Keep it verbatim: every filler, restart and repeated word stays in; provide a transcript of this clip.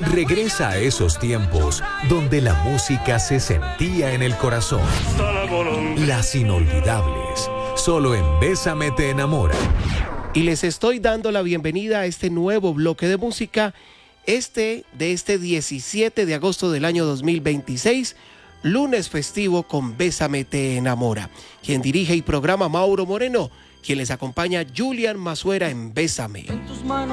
Regresa a esos tiempos donde la música se sentía en el corazón. Las inolvidables, solo en Bésame te enamora. Y les estoy dando la bienvenida a este nuevo bloque de música, este de este diecisiete de agosto del año dos mil veintiséis, lunes festivo con Bésame te enamora. Quien dirige y programa Mauro Moreno, quien les acompaña Julian Mazuera en Bésame.